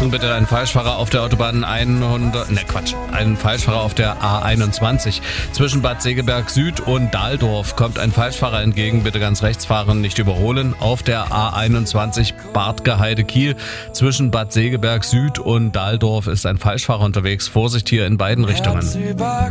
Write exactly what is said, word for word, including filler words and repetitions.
Achtung bitte, ein Falschfahrer auf der Autobahn hundert, ne Quatsch, ein Falschfahrer auf der A einundzwanzig. Zwischen Bad Segeberg Süd und Dahldorf kommt ein Falschfahrer entgegen, bitte ganz rechts fahren, nicht überholen. Auf der A einundzwanzig Bartgeheide Kiel. Zwischen Bad Segeberg Süd und Dahldorf ist ein Falschfahrer unterwegs. Vorsicht hier in beiden Richtungen.